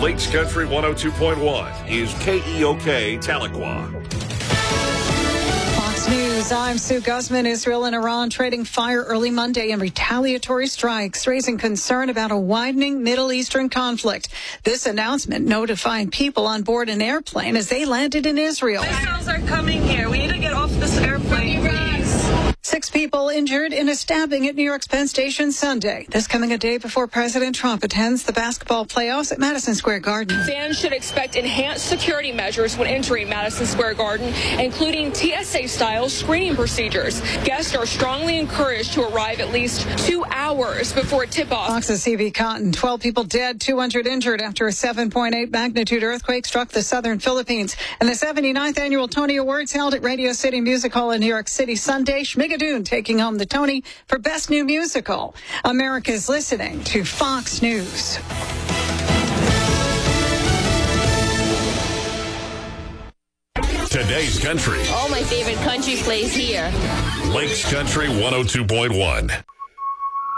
Lakes Country 102.1 is KEOK Tahlequah. Fox News, I'm Sue Guzman. Israel and Iran trading fire early Monday in retaliatory strikes, raising concern about a widening Middle Eastern conflict. This announcement notifying people on board an airplane as they landed in Israel. Missiles are coming here. We need to get off this airplane, please. 6 people injured in a stabbing at New York's Penn Station Sunday. This coming a day before President Trump attends the basketball playoffs at Madison Square Garden. Fans should expect enhanced security measures when entering Madison Square Garden, including TSA-style screening procedures. Guests are strongly encouraged to arrive at least 2 hours before tip-off. Fox's C.V. Cotton, 12 people dead, 200 injured after a 7.8 magnitude earthquake struck the southern Philippines. And the 79th annual Tony Awards held at Radio City Music Hall in New York City Sunday. Schmigadoon taking home the Tony for Best New Musical. America's listening to Fox News. Today's country. All my favorite country plays here. Lakes Country 102.1.